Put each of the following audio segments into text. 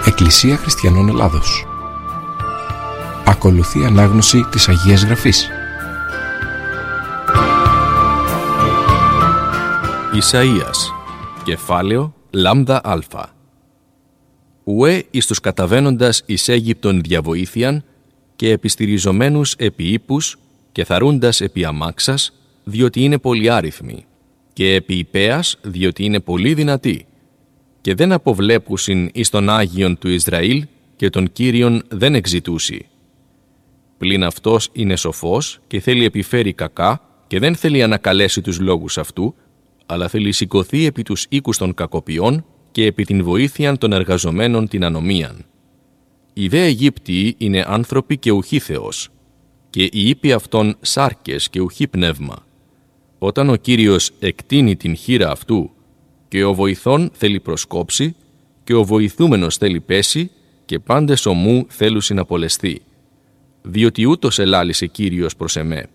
Εκκλησία Χριστιανών Ελλάδος. Ακολουθεί ανάγνωση της Αγίας Γραφής. Ισαΐας, κεφάλαιο λάμδα α. Ουέ εις τους καταβαίνοντας εις Αίγυπτον διαβοήθειαν και επιστηριζομένους επί ύπους και θαρούντας επί αμάξας, διότι είναι πολυάριθμοι, και επί υπέας, διότι είναι πολύ δυνατοί, και δεν αποβλέπουσιν εις τον Άγιον του Ισραήλ και τον Κύριον δεν εξητούσι. Πλην αυτός είναι σοφός και θέλει επιφέρει κακά και δεν θέλει ανακαλέσει τους λόγους αυτού, αλλά θέλει σηκωθεί επί τους οίκους των κακοποιών και επί την βοήθειαν των εργαζομένων την ανομίαν. Οι δε Αιγύπτιοι είναι άνθρωποι και ουχή Θεός, και οι ύποι αυτών σάρκες και ουχή πνεύμα. Όταν ο Κύριος εκτείνει την χείρα αυτού, και ο βοηθών θέλει προσκόψει, και ο βοηθούμενος θέλει πέσει, και πάντες ομού θέλουσιν απολεσθεί. Διότι ούτως ελάλησε Κύριος προς εμέ.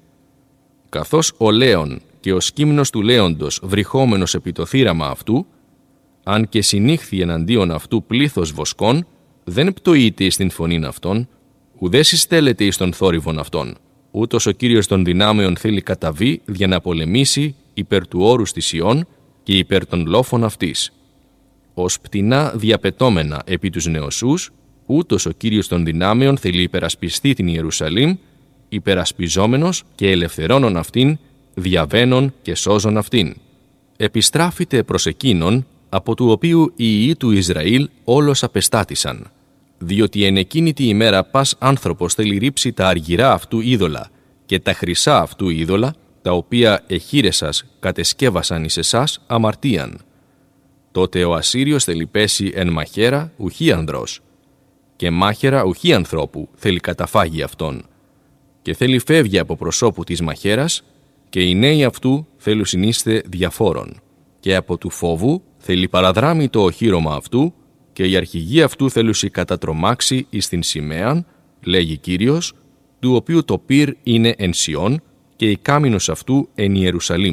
Καθώς ο λέον και ο σκύμνος του λέοντος βρυχόμενος επί το θύραμα αυτού, αν και συνήχθη εναντίον αυτού πλήθος βοσκών, δεν πτωείται εις την φωνήν αυτών, ουδέ συστέλλεται εις τον θόρυβον αυτών. Ούτως ο Κύριος των δυνάμεων θέλει καταβεί για να πολεμήσει υπέρ του όρους της Ιών και υπέρ των λόφων αυτής. Ως πτηνά διαπετώμενα επί τους νεοσούς, ούτως ο Κύριος των δυνάμεων θέλει υπερασπιστεί την Ιερουσαλήμ, υπερασπιζόμενος και ελευθερώνων αυτήν, διαβαίνων και σώζων αυτήν. Επιστράφητε προς εκείνον, από του οποίου οι ιοί του Ισραήλ όλος απεστάτησαν. Διότι εν εκείνη τη ημέρα πας άνθρωπος θέλει ρίψει τα αργυρά αυτού είδωλα και τα χρυσά αυτού είδωλα, τα οποία εχείρες σας κατεσκεύασαν εις εσάς αμαρτίαν. Τότε ο Ασσύριος θέλει πέσει εν μαχαίρα ουχή ανδρός, και μάχαιρα ουχή ανθρώπου θέλει καταφάγει αυτόν. Και θέλει φεύγει από προσώπου της μαχαίρας, και οι νέοι αυτού θέλουν συνείστε διαφόρων. Και από του φόβου θέλει παραδράμει το οχύρωμα αυτού, και οι αρχηγοί αυτού θέλουσι κατατρομάξει εις την σημαίαν, λέγει Κύριος, του οποίου το πυρ είναι εν Σιών, και η κάμινος αυτού εν Ιερουσαλήμ.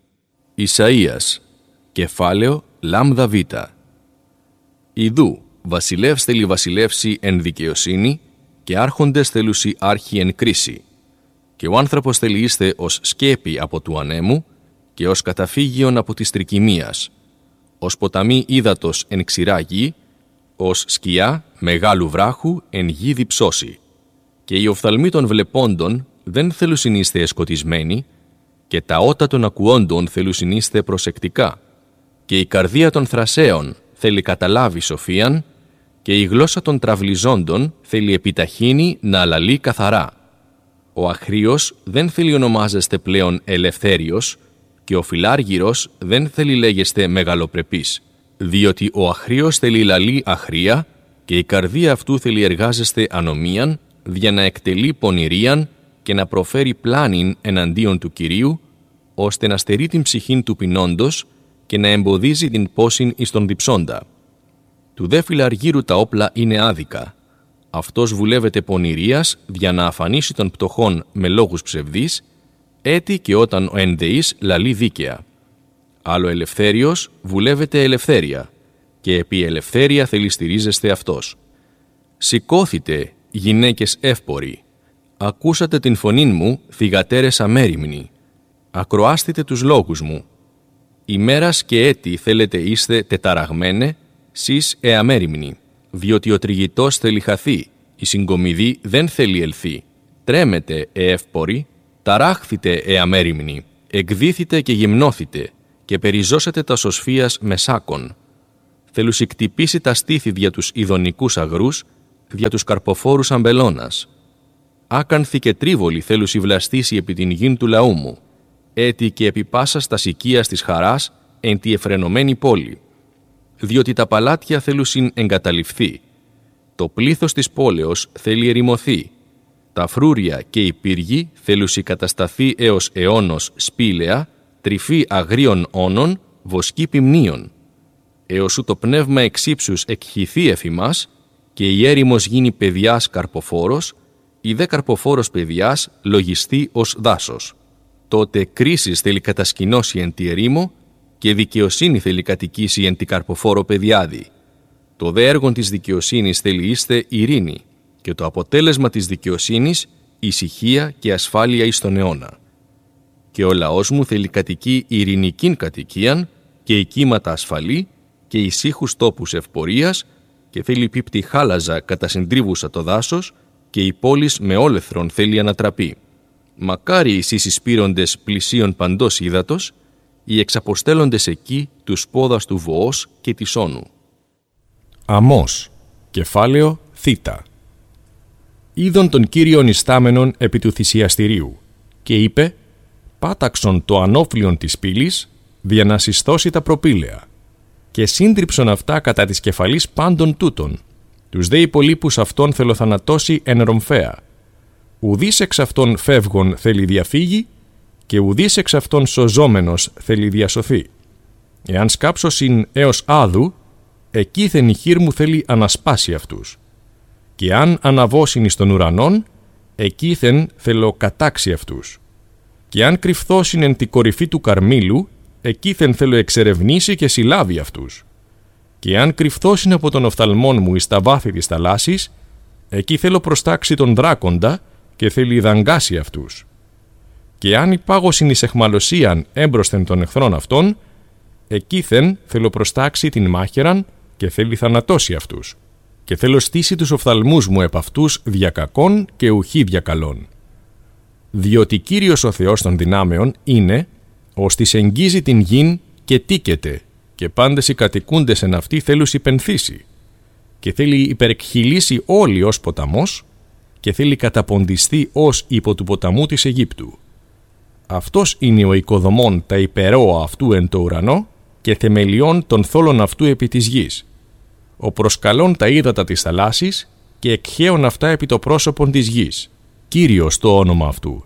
Ισαΐας, κεφάλαιο λάμδα β. Ιδού, βασιλεύς θέλει βασιλεύσει εν δικαιοσύνη, και άρχοντες θέλουσι άρχη εν κρίση. Και ο άνθρωπος θέλει είστε ως σκέπη από του ανέμου, και ως καταφύγιον από της τρικυμίας, ως ποταμί ύδατος εν ξηρά γη, ως σκιά μεγάλου βράχου εν γη διψώσει. Και οι οφθαλμοί των βλεπόντων δεν θέλουσιν είστε εσκοτισμένοι, και τα ότα των ακουόντων θέλουσιν είστε προσεκτικά, και η καρδία των θρασέων θέλει καταλάβει σοφίαν, και η γλώσσα των τραυλιζόντων θέλει επιταχύνει να αλαλεί καθαρά. Ο αχρίος δεν θέλει ονομάζεστε πλέον ελευθέριος, και ο φιλάργυρος δεν θέλει λέγεστε μεγαλοπρεπής, διότι ο αχρίος θέλει λαλεί αχρία, και η καρδία αυτού θέλει εργάζεστε ανομίαν, για να εκτελεί πονηρίαν και να προφέρει πλάνην εναντίον του Κυρίου, ώστε να στερεί την ψυχήν του πεινώντος και να εμποδίζει την πόσιν εις τον διψώντα. Του δε φιλαργύρου τα όπλα είναι άδικα. Αυτός βουλεύεται πονηρίας για να αφανίσει των πτωχών με λόγους ψευδείς, έτη και όταν ο ενδεής λαλεί δίκαια. Άλλο ελευθέριος βουλεύεται ελευθέρια, και επί ελευθέρια θέλει στηρίζεστε αυτός. Σηκώθητε, γυναίκες εύποροι, ακούσατε την φωνήν μου, θυγατέρες αμέριμνοι, ακροάστητε τους λόγους μου. Ημέρας και έτη θέλετε είστε τεταραγμένε, σεις εαμέριμνοι, διότι ο τριγητός θέλει χαθεί, η συγκομιδή δεν θέλει ελθεί. Τρέμετε, εύποροι, ταράχθητε, εαμέριμνοι, εκδίθητε και γυμνώθητε, και περιζώσετε τα σωσφίας με σάκων. Θέλουσι κτυπήσει τα στήθη δια τους ειδονικούς αγρούς, δια τους καρποφόρους αμπελώνας. Άκανθη και τρίβολη θέλουσι βλαστήσει επί την γην του λαού μου, έτη και επί πάσας τα οικίας της χαράς εν τη εφρενωμένη πόλη. Διότι τα παλάτια θέλουσιν εγκαταλειφθεί. Το πλήθος της πόλεως θέλει ερημωθεί. Τα φρούρια και οι πύργοι θέλουσι κατασταθεί έως αιώνος σπήλαια, τρυφή αγρίων όνων, βοσκή πυμνίων. Έως ού το πνεύμα εξύψους εκχυθεί εφημάς, και η έρημος γίνει παιδιάς καρποφόρος, η δε καρποφόρος παιδιάς λογιστεί ως δάσος. Τότε κρίσεις θέλει κατασκηνώσει εν τη ερήμο, και δικαιοσύνη θέλει κατοικήσει εν τη καρποφόρο παιδιάδη. το δε έργον της δικαιοσύνης θέλει είστε ειρήνη και το αποτέλεσμα της δικαιοσύνης ησυχία και ασφάλεια εις τον αιώνα. Και ο λαός μου θέλει κατοικεί ειρηνικήν κατοικίαν και οικίματα ασφαλή και ησύχους τόπους ευπορίας και θέλει πίπτη χάλαζα κατά συντρίβουσα το δάσος και η πόλης με όλεθρον θέλει ανατραπεί. Μακάρι εσείς οι σπείροντες πλησίων παντός ύδατος, οι εξαποστέλλοντες εκεί τους πόδας του βοός και της όνου. Αμώς, κεφάλαιο θήτα. Είδον τον Κύριον ιστάμενον επί του θυσιαστηρίου και είπε «Πάταξον το ανώφλιον της πύλης, δια να συστώσει τα προπήλαια και σύντριψον αυτά κατά της κεφαλής πάντων τούτων. Τους δε υπολείπους αυτών θελοθανατώσει εν ρομφαία. Ουδής εξ αυτών φεύγων θέλει διαφύγει και ουδής εξ αυτών σωζόμενος θέλει διασωθεί. Εάν σκάψωσιν έως άδου, εκείθεν η χείρ μου θέλει ανασπάσει αυτούς. Και αν αναβώσιν εις των ουρανών, εκείθεν θέλω κατάξει αυτούς. Και αν κρυφθώσιν εν τη κορυφή του Καρμήλου, εκείθεν θέλω εξερευνήσει και συλλάβει αυτούς. Και αν κρυφθώσιν από τον οφθαλμόν μου εις τα βάθη της θαλάσσης, εκεί θέλω προστάξει τον δράκοντα και θέλει δαγκάσει αυτούς. Και αν υπάγωσιν εις εχμαλωσίαν έμπροσθεν των εχθρών αυτών, εκείθεν θέλω προστάξει την μάχαιραν και θέλει θανατώσει αυτούς. Και θέλω στήσει τους οφθαλμούς μου επ' αυτούς διακακών και ουχή διακαλών. Διότι Κύριος ο Θεός των δυνάμεων είναι, ώστις εγγίζει την γην και τίκεται, και πάντες οι κατοικούντες εν αυτή θέλους υπενθήσει, και θέλει υπερεκχυλήσει όλοι ως ποταμός, και θέλει καταποντιστεί ως υπό του ποταμού της Αιγύπτου. Αυτός είναι ο οικοδομών τα υπερόα αυτού εν το ουρανό, και θεμελιών των θόλων αυτού επί της γης. Ο προσκαλών τα ύδατα της θαλάσσης, και εκχέων αυτά επί το πρόσωπον της γης. Κύριος το όνομα αυτού.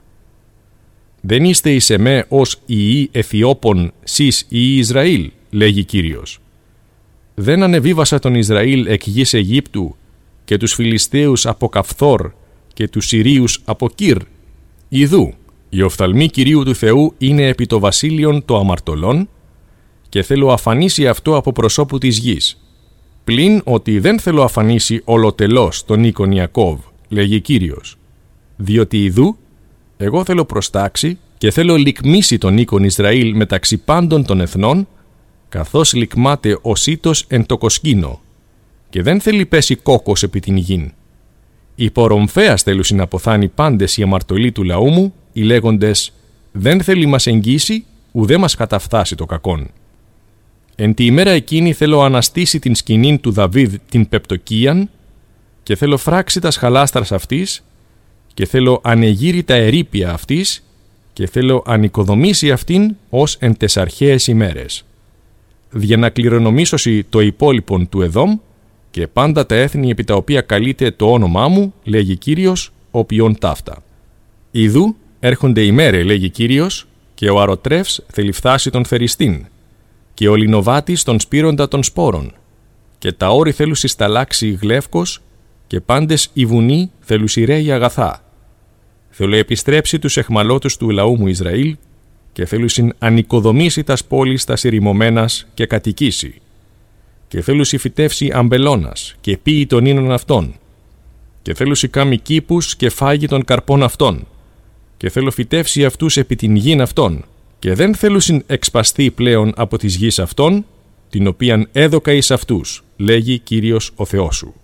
Δεν είστε εις εμέ ως ιοί Αιθιώπων σεις ιοί Ισραήλ, λέγει Κύριος. Δεν ανεβίβασα τον Ισραήλ εκ γης Αιγύπτου και τους Φιλιστέους από Καφθόρ και τους Συρίους από Κύρ. Ιδού, η οφθαλμή Κυρίου του Θεού είναι επί το βασίλειον το αμαρτωλών και θέλω αφανίσει αυτό από προσώπου της γης. Πλην ότι δεν θέλω αφανίσει ολοτελώς τον οίκον Ιακώβ, λέγει Κύριος. Διότι ιδού, εγώ θέλω προστάξει και θέλω λικμίσει τον οίκον Ισραήλ μεταξύ πάντων των εθνών, καθώς λικμάται ο σύτος εν το κοσκίνο, και δεν θέλει πέσει κόκκος επί την γην. Υπορομφέας θέλουσιν αποθάνει πάντες οι αμαρτωλοί του λαού μου, οι λέγοντες «Δεν θέλει μας εγγύσει, ουδέ μας καταφθάσει το κακόν». Εν τη ημέρα εκείνη θέλω αναστήσει την σκηνήν του Δαβίδ την πεπτοκίαν και θέλω φράξει τα σχαλάστρας αυτής και θέλω ανεγείρει τα ερείπια αυτής και θέλω ανοικοδομήσει αυτήν ως εν τες αρχαίες ημέρες. Για να κληρονομήσωση το υπόλοιπον του Εδόμ και πάντα τα έθνη επί τα οποία καλείται το όνομά μου, λέγει Κύριος, όποιον ταύτα. Ιδού έρχονται ημέρε, λέγει Κύριος, και ο αρωτρεύς θέλει φτάσει τον θεριστήν, και ο λινοβάτης τον σπείροντα των σπόρων, και τα όρη θέλουν συσταλάξει γλεύκος, και πάντες οι βουνοί θέλουν σειραίοι αγαθά. Θέλω επιστρέψει τους εχμαλώτους του λαού μου Ισραήλ, και θέλουσιν ανοικοδομήσει τας πόλεις τας ερημωμένας και κατοικήσει. Και θέλουσι φυτεύσει αμπελώνας και πίει των ίνων αυτών. Και θέλουσι κάμει κήπους και φάγει των καρπών αυτών. Και θέλω φυτεύσει αυτούς επί την γην αυτών. Και δεν θέλουσιν εξπαστεί πλέον από της γης αυτών, την οποίαν έδωκα εις αυτούς, λέγει Κύριος ο Θεός σου.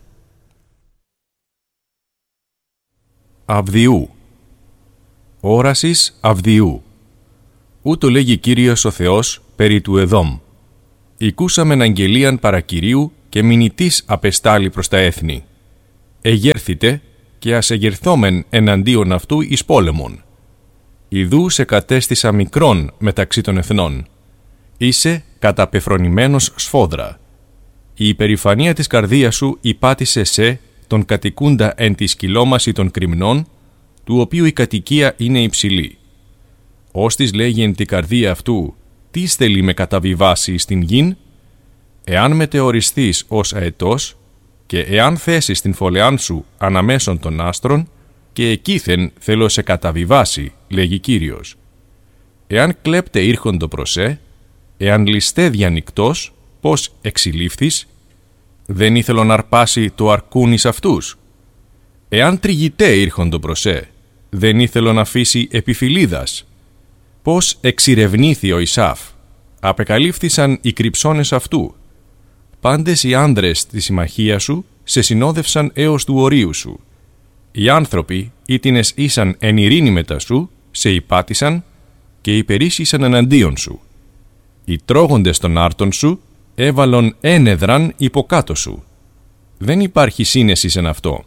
Αβδιού. Όρασης Αβδιού. Ούτω λέγει Κύριος ο Θεός περί του Εδόμ. Οικούσαμεν αγγελίαν παρακυρίου και μηνυτής απεστάλει προς τα έθνη. Εγέρθητε και ας εγερθόμεν εναντίον αυτού εις πόλεμον. Ιδού σε κατέστησα μικρόν μεταξύ των εθνών. Είσαι καταπεφρονημένος σφόδρα. Η υπερηφανία της καρδίας σου υπάτησε σε τον κατοικούντα εν τη σκυλόμαση των κρυμνών, του οποίου η κατοικία είναι υψηλή. Όστις λέγει εν τη καρδία αυτού, τι στελεί με καταβιβάσει στην γην, εάν μετεωριστείς ως αετός και εάν θέσεις την φωλεάν σου αναμέσων των άστρων και εκείθεν θέλω σε καταβιβάσει, λέγει Κύριος. Εάν κλέπτε ήρχοντο προσέ, εάν ληστέ διανυκτός, πώς εξηλήφθης, δεν ήθελον να αρπάσει το αρκούν εις αυτούς. Εάν τριγητέ ήρχοντο προσέ, δεν ήθελον να αφήσει επιφυλίδας. Πώς εξηρευνήθη ο Ισάφ, απεκαλύφθησαν οι κρυψώνες αυτού. Πάντες οι άνδρες της συμμαχίας σου σε συνόδευσαν έως του ορίου σου. Οι άνθρωποι, ήτινες ήσαν εν ειρήνη μετά σου, σε υπάτησαν και υπερίσχυσαν εναντίον σου. Οι τρώγοντες των άρτων σου έβαλον ένεδραν υποκάτω σου. Δεν υπάρχει σύνεση εν αυτό.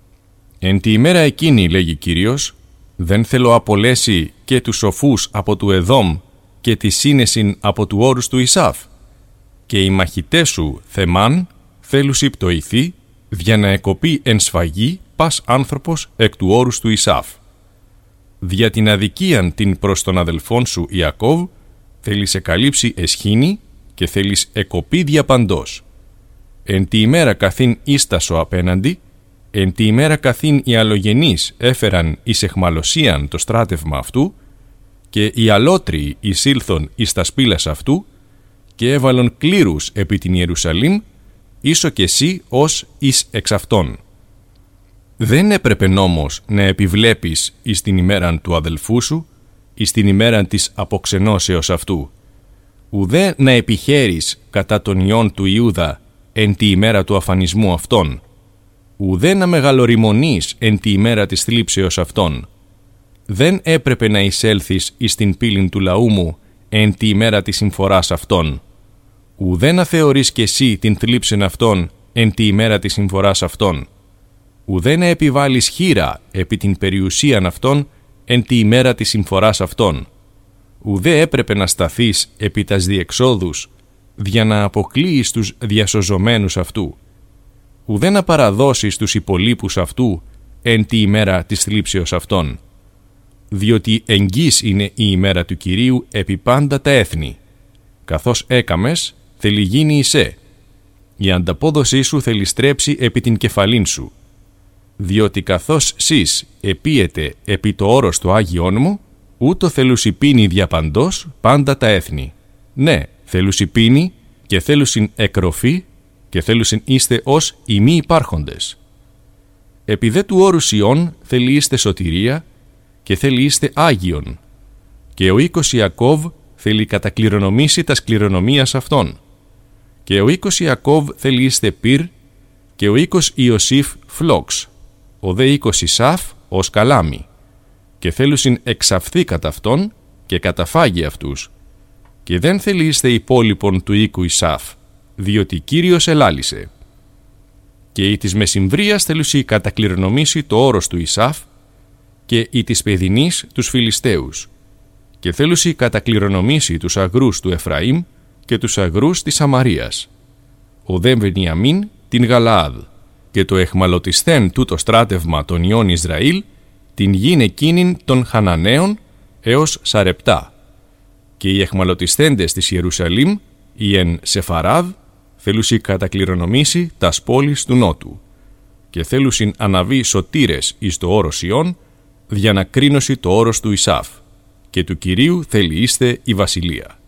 Εν τη ημέρα εκείνη, λέγει Κύριος, δεν θέλω απολέσει και τους σοφούς από του Εδόμ και τη σύνεσιν από του όρους του Ισάφ. Και οι μαχητές σου, Θεμάν, θέλουσι πτωηθεί, δια να εκοπεί εν σφαγή πας άνθρωπος εκ του όρους του Ισάφ. Δια την αδικίαν την προς τον αδελφόν σου Ιακώβ, θέλεις εκαλύψει εσχήνη και θέλεις εκοπεί διαπαντός. Εν τη ημέρα καθήν ίστασο απέναντι, εν τη ημέρα καθήν οι αλλογενείς έφεραν εις εχμαλωσίαν το στράτευμα αυτού και οι αλότριοι εισήλθον εις τα σπήλας αυτού και έβαλον κλήρους επί την Ιερουσαλήμ, ίσο και εσύ ως εις εξ αυτών. Δεν έπρεπε νόμος να επιβλέπεις εις την ημέραν του αδελφού σου, εις την ημέραν της αποξενώσεως αυτού, ουδέ να επιχαίρεις κατά τον ιόν του Ιούδα εν τη ημέρα του αφανισμού αυτών, ουδέ να μεγαλοριμονείς εν τη ημέρα της θλίψεως αυτών. Δεν έπρεπε να εισέλθεις εις την πύλην του λαού μου εν τη ημέρα της συμφοράς αυτών, ουδέ να θεωρείς και εσύ την θλίψην αυτών εν τη ημέρα της συμφοράς αυτών, ουδέ να επιβάλλεις χείρα επί την περιουσίαν αυτών εν τη ημέρα της συμφοράς αυτών, ουδέ έπρεπε να σταθείς επί τας διεξόδους για να αποκλείεις τους διασωζομένους αυτού, ουδέ να παραδώσεις τους υπολείπους αυτού εν τη ημέρα της θλίψεως αυτών, διότι εγγύς είναι η ημέρα του Κυρίου επί πάντα τα έθνη. Καθώς έκαμες, θέλει γίνει εισέ. Η ανταπόδοσή σου θέλει στρέψει επί την κεφαλήν σου. Διότι καθώς σεις επίετε επί το όρος του Άγιον μου, ούτω θέλουσι πίνει διαπαντός πάντα τα έθνη. Ναι, θέλουσι πίνει και θέλουσιν εκροφή και θέλουσιν είστε ως οι μη υπάρχοντες. Επί δε του όρου Ιών θέλει είστε σωτηρία και θέλει είστε Άγιον. Και ο οίκος Ιακώβ θέλει κατακληρονομήσει τας κληρονομίας αυτών. Και ο οίκος Ιακώβ θέλει είστε πυρ και ο οίκος Ιωσήφ φλόξ, ο δε οίκος Ισάφ ως καλάμι. Και θέλουσιν εξαφθεί κατά αυτόν και καταφάγει αυτούς. Και δεν θέλει είστε υπόλοιπον του οίκου Ισάφ, διότι Κύριος ελάλησε. Και η της μεσημβρίας θέλουσι κατακληρονομήσει το όρος του Ισάφ και η της παιδινής τους Φιλιστέους. Και θέλουσι κατακληρονομήσει τους αγρούς του Εφραήμ και τους αγρούς της Σαμαρίας. Ο δε Βενιαμίν την Γαλαάδ και το εχμαλωτισθέν τούτο στράτευμα των ιών Ισραήλ την γην εκείνην των Χαναναίων έως Σαρεπτά. Και οι εχμαλωτισθέντες της Ιερουσαλήμ, οι εν Σεφαράδ, θέλουσι κατακληρονομήσει τας πόλεις του Νότου και θέλουσιν αναβεί σωτήρες εις το όρος Ιών, για να κρίνωση το όρος του Ισάφ, και του Κυρίου θέλει είστε η βασιλεία.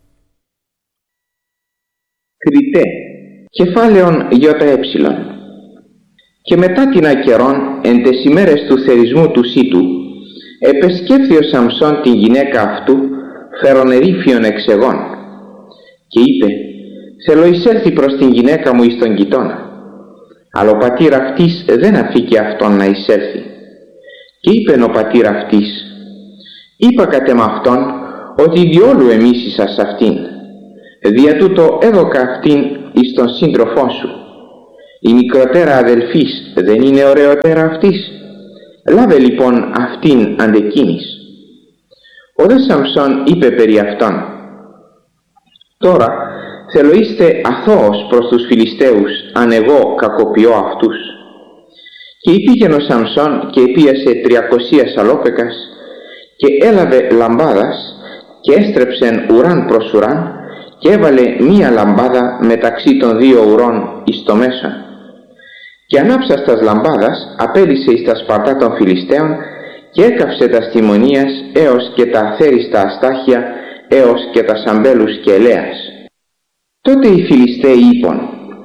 Κριτέ, κεφάλαιον ΙΕ. Και μετά την ακερών, εν τες ημέρες του θερισμού του Σίτου, επεσκέφθη ο Σαμσόν την γυναίκα αυτού, φερονερίφιον εξεγών, και είπε, θέλω εισέλθει προς την γυναίκα μου εις τον γειτόνα. Αλλά ο πατήρ αυτής δεν αφήκε αυτόν να εισέλθει. Και είπεν ο πατήρ αυτής, είπα κατ' αυτόν ότι διόλου εμίσησας αυτήν, δια τούτο έδωκα αυτήν εις τον σύντροφό σου. Η μικροτέρα αδελφής δεν είναι ωραιότερα αυτής, λάβε λοιπόν αυτήν αντεκίνης. Ο δε Σαμσόν είπε περί αυτόν, τώρα θέλω είστε αθώος προς τους Φιλιστέους, αν εγώ κακοποιώ αυτούς. Και υπήγαινε ο Σαμσόν και επίασε 300 σαλόπεκας και έλαβε λαμπάδας και έστρεψεν ουράν προς ουράν και έβαλε μία λαμπάδα μεταξύ των δύο ουρών εις το μέσον. Και ανάψας τας λαμπάδας απέλυσε εις τα σπαρτά των Φιλιστέων και έκαυσε τα τιμωνίας έως και τα αθέριστα αστάχια έως και τα σαμπέλους και ελέας. Τότε οι Φιλιστέοι είπαν,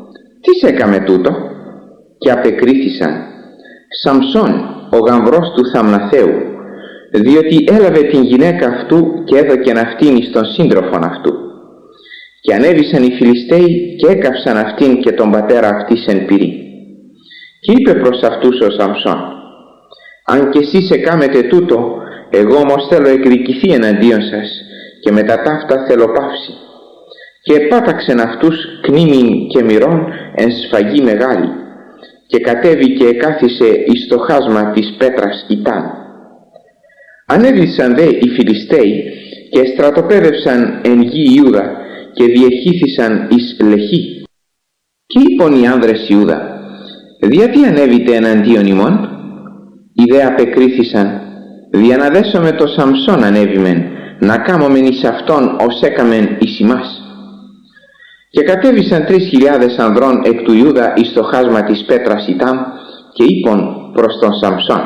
«Τι έκαμε τούτο?» Και απεκρίθησαν: «Σαμσόν, ο γαμβρός του Θαμναθαίου, διότι έλαβε την γυναίκα αυτού και έδωκεν αυτήν εις τον σύντροφον αυτού. Και ανέβησαν οι Φιλιστέοι και έκαυσαν αυτήν και τον πατέρα αυτής εν πυρί. Και είπε προς αυτούς ο Σαμσόν: αν και εσείς εκάμετε τούτο, εγώ όμως θέλω εκδικηθεί εναντίον σας και μετά ταύτα θέλω πάυση. Και επάταξεν αυτούς κνήμην και μυρών εν σφαγή μεγάλη, και κατέβη και εκάθισε εις το χάσμα της πέτρας Ιτάν. Ανέβησαν δε οι Φιλιστέοι και στρατοπέδευσαν εν γη Ιούδα και διεχύθησαν εις Λεχή. Και είπαν οι άνδρες Ιούδα: διατί ανέβητε εναντίον ημών? Οι δε απεκρίθησαν: διαναδέσομαι το Σαμσόν ανέβημεν, να κάμωμεν εις αυτόν ως έκαμεν εις ημάς. Και κατέβησαν 3.000 ανδρών εκ του Ιούδα εις το χάσμα της πέτρας Ιτάμ και είπαν προς τον Σαμσόν: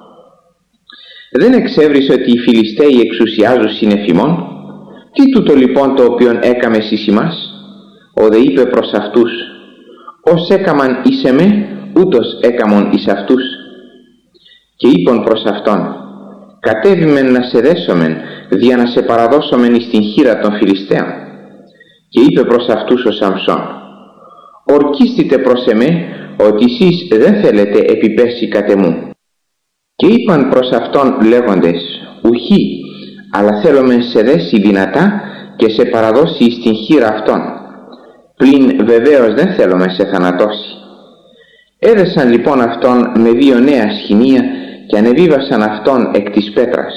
δεν εξέβρεις ότι οι Φιλιστέοι εξουσιάζουν συνεφημών? Τι τούτο λοιπόν το οποίον έκαμες εις ημάς? Ο δε είπε προς αυτούς: ως έκαμαν εις εμέ, ούτως έκαμον εις αυτούς. Και είπαν προς αυτόν: κατέβημεν να σε δέσομεν, δια να σε παραδώσομεν εις την χείρα των Φιλιστέων. Και είπε προς αυτούς ο Σαμσόν: ορκίστητε προς εμέ, ότι εσείς δεν θέλετε επιπέσει κατ' εμού. Και είπαν προς αυτόν λέγοντες: ουχή, αλλά θέλομεν σε δέσει δυνατά και σε παραδώσει εις την χείρα αυτών. Πλην βεβαίως δεν θέλουμε σε θανατώσει. Έδεσαν λοιπόν αυτόν με 2 νέα σχοινία και ανεβίβασαν αυτόν εκ της πέτρας.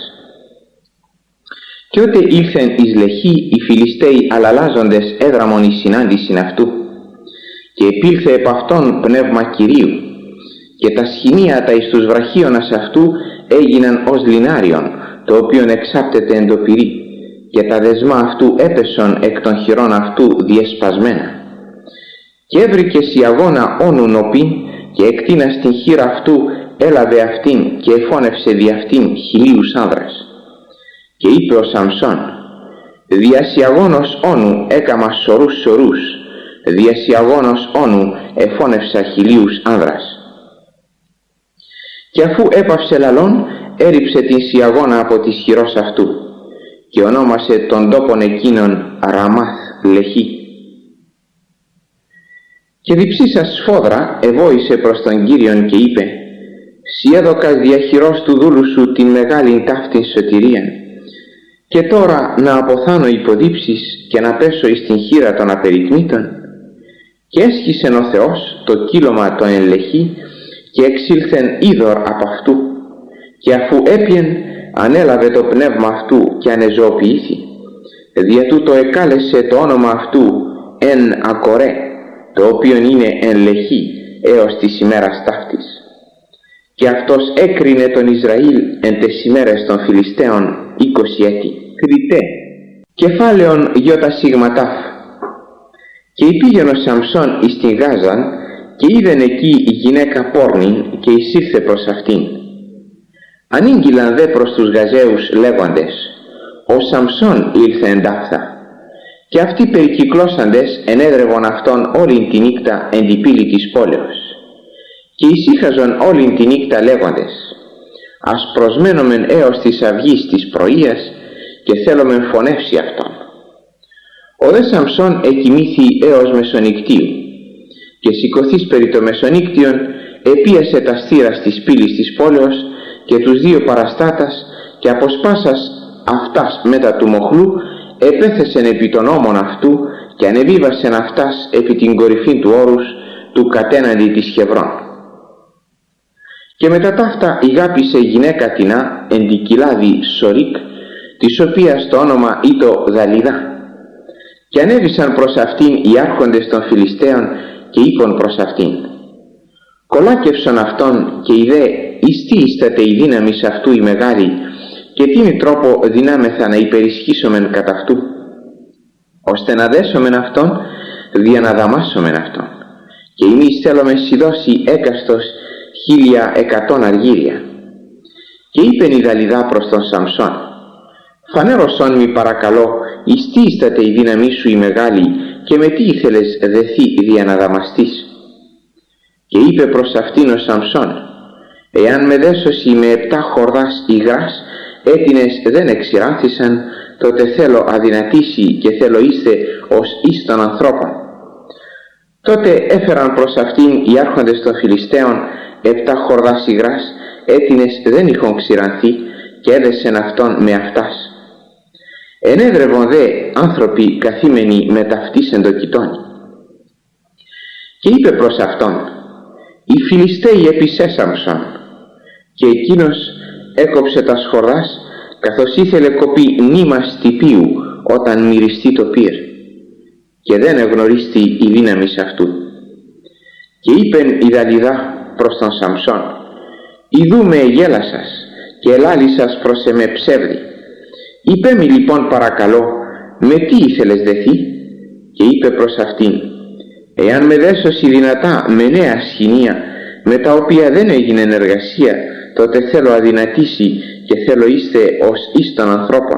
Και ότε ήλθεν εις Λεχή, οι Φιλιστέοι αλλαλάζοντες έδραμον εις συνάντησιν αυτού. Και επήλθε επ' αυτόν πνεύμα Κυρίου, και τα σχοινία τα εις τους βραχίωνας αυτού έγιναν ως λινάριον, το οποίον εξάπτεται εν το πυρί, και τα δεσμά αυτού έπεσον εκ των χειρών αυτού διεσπασμένα. Και έβρικες η αγώνα όνου νοπήν, και εκτίνα στην χείρα αυτού έλαβε αυτήν και εφώνευσε δι' αυτήν 1.000 άνδρας. Και είπε ο Σαμσόν: διασιαγώνος όνου έκαμα σωρούς, διασιαγώνος όνου εφώνευσα 1.000 άνδρας. Και αφού έπαυσε λαλών, έριψε την σιαγώνα από της χειρός αυτού και ονόμασε τον τόπον εκείνον Ραμάθ Λεχή. Και διψήσα σφόδρα εβόησε προς τον Κύριον και είπε: «Σι έδωκας διαχειρός του δούλου σου την μεγάλην ταύτην σωτηρίαν, και τώρα να αποθάνω υποδίψεις και να πέσω εις την χείρα των απερικμήτων». Και έσχισεν ο Θεός το κύλωμα το εν Λεχή και εξήλθεν είδωρ από αυτού, και αφού έπιεν ανέλαβε το πνεύμα αυτού και ανεζωοποιήθη. Δια τούτο εκάλεσε το όνομα αυτού εν Ακορέ, το οποίον είναι εν Λεχή έως της ημέρας ταύτης. Και αυτός έκρινε τον Ισραήλ εν τες ημέρες των Φιλιστέων 20 έτη. Κριτέ. Κεφάλαιον ΙΣ. Και υπήγεν ο Σαμσόν εις την Γάζαν, και είδεν εκεί η γυναίκα πόρνην, και εισήλθε προς αυτήν. Ανήγγυλαν δε προς τους Γαζαίους λέγοντες: «Ο Σαμσόν ήλθε εντάφθα». Και αυτοί περικυκλώσαντες ενέδρευον αυτόν όλην τη νύχτα εν τη πύλη της πόλεως. Και ησύχαζον όλην τη νύχτα λέγοντες: «Ας προσμένομεν έως της αυγής της πρωίας και θέλομεν φωνεύσει αυτόν». Ο δε Σαμσόν εκοιμήθη έως μεσονυκτίου, και σηκωθείς περί το μεσονύκτιον επίασε τα στήρας της πύλης της πόλεως και τους 2 παραστάτας, και αποσπάσας αυτάς μετά του μοχλού επέθεσεν επί των ώμων αυτού και ανεβίβασεν αυτάς επί την κορυφή του όρους του κατέναντι της Χεβρών. Και μετά ταύτα ηγάπησε γυναίκα τινά εν τη κοιλάδη Σορίκ, της οποίας το όνομα ήτο Δαλιδά. Και ανέβησαν προς αυτήν οι άρχοντες των Φιλιστέων και είπαν προς αυτήν: «Κολάκευσον αυτόν, και ιδέ εις τιίσταται η δύναμις αυτού η μεγάλη, και τίνη τρόπο δυνάμεθα να υπερισχύσομεν κατά αυτού, ώστε να δέσομεν αυτόν, δια να δαμάσομεν αυτόν, και εμείς θέλομεν σιδώσει έκαστος 1.100 αργύρια». Και είπεν η Δαλιδά προς τον Σαμσόν: «Φανέρωσον μη παρακαλώ, εις τιίσταται η δύναμή σου η μεγάλη, και με τι ήθελες δεθεί δια να δαμαστείς?» είπε προς αυτήν ο Σαμσόν: «Εάν με δέσωση με 7 χορδάς υγράς, έτινες δεν εξηράνθησαν, τότε θέλω αδυνατήσει και θέλω είστε ως εις των ανθρώπων». Τότε έφεραν προς αυτήν οι άρχοντες των Φιλιστέων 7 χορδάς υγράς, έτινες δεν είχον ξηρανθεί, και έδεσεν αυτόν με αυτάς. Ενέδρευον δε άνθρωποι καθήμενοι με ταυτής εντοκιτώνει. Και είπε προς αυτόν: «Οι Φιλιστέοι επισέ Σαμσόν». Και εκείνος έκοψε τα σχορδάς, καθώς ήθελε κοπεί νήμας τυπίου όταν μυριστεί το πυρ, και δεν εγνωρίστη η δύναμη αυτού. Και είπεν η Δαλιδά προς τον Σαμσόν: «Ιδού με γέλασας και ελάλησας προς εμέ ψεύδι. Είπε μη λοιπόν παρακαλώ, με τι ήθελες δεθεί?» Και είπε προς αυτήν: «Εάν με δέσωση δυνατά με νέα σχοινία, με τα οποία δεν έγινε εργασία, τότε θέλω αδυνατήσει και θέλω είστε ως εις των ανθρώπων».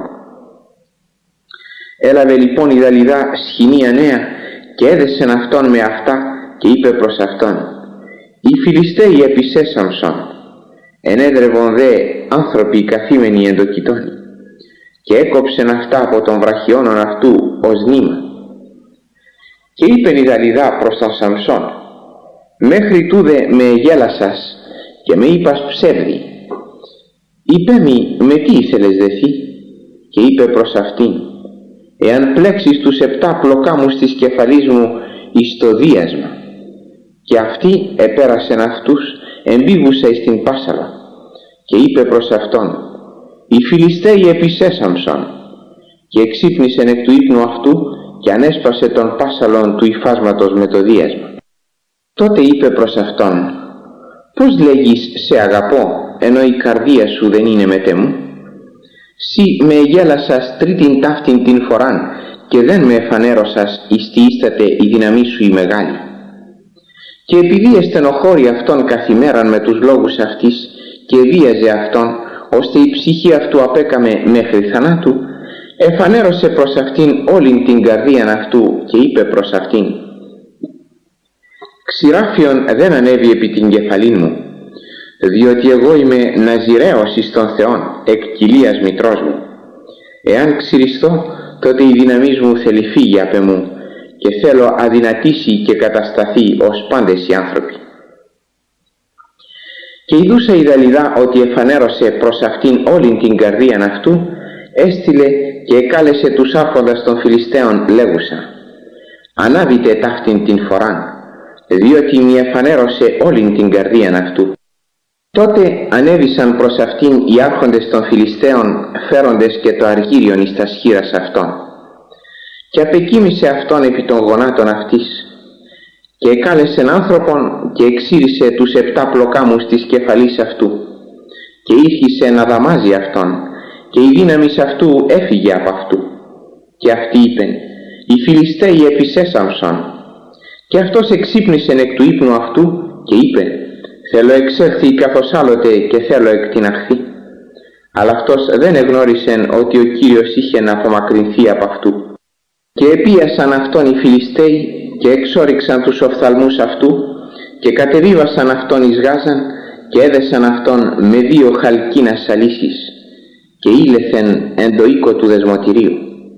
Έλαβε λοιπόν η Δαλιδά σχοινία νέα και έδεσεν αυτόν με αυτά και είπε προς αυτόν: «Οι Φιλιστέοι επισέ Σαμσόν». Ενέδρευον δε άνθρωποι καθήμενοι εντοκιτώνει, και έκοψεν αυτά από των βραχιώνων αυτού ως νήμα. Και είπεν η Δαλιδά προς τον Σαμσόν: «Μέχρι τούδε με γέλασας και με είπας ψεύδι. Είπε μη με τι ήθελες δεθεί?» Και είπε προς αυτήν: «Εάν πλέξεις τους 7 πλοκάμους της κεφαλής μου εις το δίασμα». Και αυτή επέρασεν αυτούς εμπίβουσα εις την πάσαλα. Και είπε προς αυτόν: «Οι Φιλιστέοι επισέ Σαμσόν». Και εξύπνησεν εκ του ύπνου αυτού και ανέσπασε τον πάσαλον του υφάσματος με το δίασμα. Τότε είπε προς αυτόν: «Πώς λέγεις σε αγαπώ, ενώ η καρδία σου δεν είναι μετέ μου? Συ με εγέλασας τρίτην ταύτην την φοράν και δεν με εφανέρωσας εις τι ίσταται η δύναμή σου η μεγάλη. Και επειδή εστενοχώρη αυτόν καθημέραν με τους λόγους αυτής και βίαζε αυτόν, ώστε η ψυχή αυτού απέκαμε μέχρι θανάτου, εφανέρωσε προς αυτήν όλην την καρδίαν αυτού και είπε προς αυτήν: «Ξηράφιον δεν ανέβη επί την κεφαλήν μου, διότι εγώ είμαι ναζιραίος εις τον Θεόν, εκ κοιλίας μητρός μου. Εάν ξυριστώ, τότε η δύναμής μου θέλει φύγει απ' εμού, και θέλω αδυνατήσει και κατασταθεί ως πάντες οι άνθρωποι». Και ειδούσα η Δαλιδά ότι εφανέρωσε προς αυτήν όλην την καρδίαν αυτού, έστειλε και εκάλεσε τους άρχοντας των Φιλιστέων λέγουσα: «Ανάβητε ταύτην την φοράν, διότι μη εφανέρωσε όλην την καρδίαν αυτού». Τότε ανέβησαν προς αυτήν οι άρχοντες των Φιλιστέων, φέροντες και το αργύριον εις τας χεῖρας αυτών. Και απεκοίμησε αυτόν επί των γονάτων αυτής, και εκάλεσεν άνθρωπον και εξήρισε τους 7 πλοκάμους της κεφαλής αυτού, και ήρχισε να δαμάζει αυτόν, και η δύναμη αυτού έφυγε από αυτού. Και αυτοί είπεν: «Οι Φιλιστέοι επισέ Σαμσόν». Και αυτός εξύπνησεν εκ του ύπνου αυτού και είπε: «Θέλω εξέλθει καθώς άλλοτε και θέλω εκτιναχθεί». Αλλά αυτός δεν εγνώρισεν ότι ο Κύριος είχε να απομακρυνθεί από αυτού. Και επίασαν αυτόν οι Φιλιστέοι και εξόριξαν τους οφθαλμούς αυτού και κατεβίβασαν αυτόν εις Γάζαν και έδεσαν αυτόν με 2 χαλκίνας σαλίσης και ήλεθεν εν το οίκο του δεσμοτηρίου.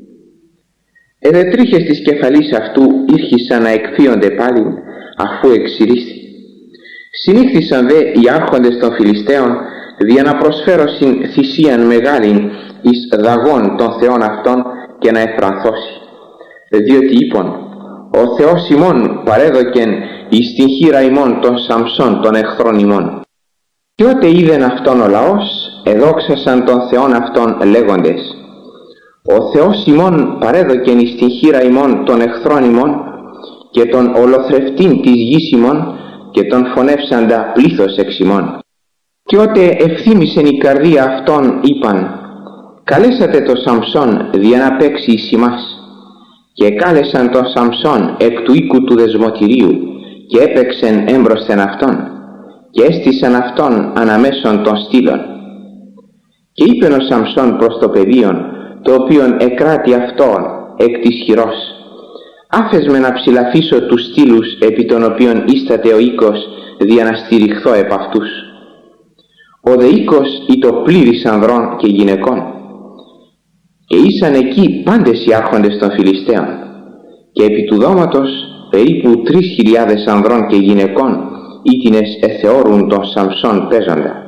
Εδετρίχες της κεφαλής αυτού ήρχισαν να εκφύονται πάλι αφού εξηρίσθη. Συνήχθησαν δε οι άρχοντες των Φιλιστέων δια να προσφέρωσιν θυσίαν μεγάλην εις δαγών των θεών αυτών και να εφρανθώσει. Διότι είπον: «Ο Θεός ημών παρέδοκεν εις την χείρα ημών των Σαμσών των εχθρών ημών». Και ότε είδεν αυτόν ο λαός, εδόξασαν των θεών αυτών λέγοντες: «Ο Θεός ημών παρέδοκεν εις την χείρα ημών των εχθρών ημών και τον ολοθρευτήν της γης ημών και τον φωνεύσαντα πλήθος εξ ημών». Και ότε ευθύμησεν η καρδία αυτών είπαν: «Καλέσατε το Σαμσόν δια να παίξει εις ημάς». Και κάλεσαν τον Σαμσόν εκ του οίκου του δεσμοτηρίου και έπαιξεν έμπροσθεν αυτόν και έστησαν αυτόν αναμέσων των στήλων. Και είπεν ο Σαμσόν προς το παιδίον, το οποίον εκράτη αυτόν εκ της χειρός: «Άφες με να ψηλαφίσω τους στήλους επί των οποίων ίσταται ο οίκος δια να στηριχθώ επ' αυτούς. Ο δε οίκος ήτο πλήρης ανδρών και γυναικών. Και ήσαν εκεί πάντες οι άρχοντες των Φιλιστέων, και επί του δώματος περίπου 3.000 ανδρών και γυναικών, ήτινες εθεώρουν τον Σαμσόν παίζοντα.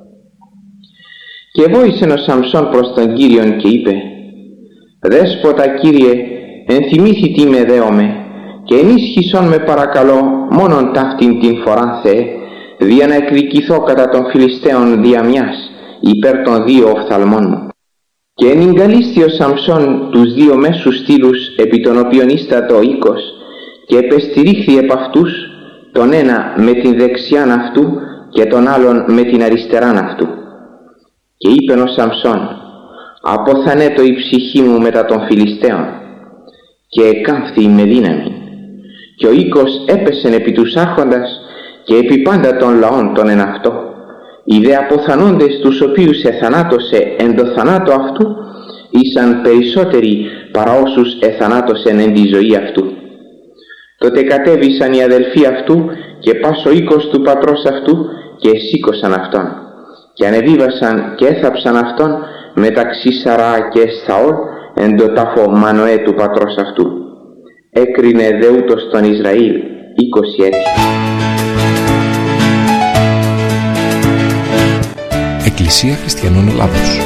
Και βόησεν ο Σαμσόν προς τον Κύριον και είπε: «Δέσποτα Κύριε, ενθυμήθη τι με δέομαι, και ενίσχυσον με παρακαλώ μόνον ταύτην την φοράν Θεέ, δια να εκδικηθώ κατά των Φιλιστέων δια μιας, υπέρ των 2 οφθαλμών μου». Και ενηγκαλίστη ο Σαμσόν τους 2 μέσους στήλους επί των οποίων ίστατο ο οίκος, και επεστηρίχθη επ' αυτούς, τον ένα με την δεξιάν αυτού και τον άλλον με την αριστεράν αυτού. Και είπεν ο Σαμσόν: «Αποθανέτω η ψυχή μου μετά των Φιλιστέων», και εκάμφθη με δύναμη. Και ο οίκος έπεσεν επί τους άρχοντας και επί πάντα των λαών των εν αυτό, οι δε αποθανόντες τους οποίους εθανάτωσε εν το θανάτο αυτού, ήσαν περισσότεροι παρά όσους εθανάτωσεν εν τη ζωή αυτού. Τότε κατέβησαν οι αδελφοί αυτού και πας ο οίκος του πατρός αυτού και εσήκωσαν αυτόν, και ανεβίβασαν και έθαψαν αυτόν μεταξύ Σαρά και Εσθαόλ εν το τάφο Μανοέ του πατρός αυτού. Έκρινε δε ούτως τον Ισραήλ 20 έτη. Εκκλησία Χριστιανών Ελλάδος.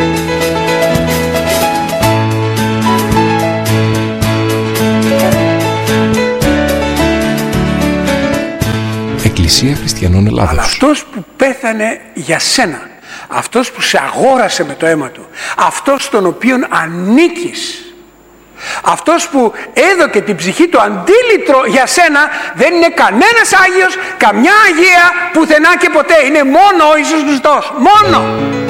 Εκκλησία Χριστιανών Ελλάδος. Αλλά αυτός που πέθανε για σένα, αυτός που σε αγόρασε με το αίμα του, αυτός στον οποίον ανήκεις, αυτός που έδωκε την ψυχή του αντίλητρο για σένα, δεν είναι κανένας Άγιος, καμιά Αγία, πουθενά και ποτέ. Είναι μόνο ο Ιησούς Χριστός. Μόνο!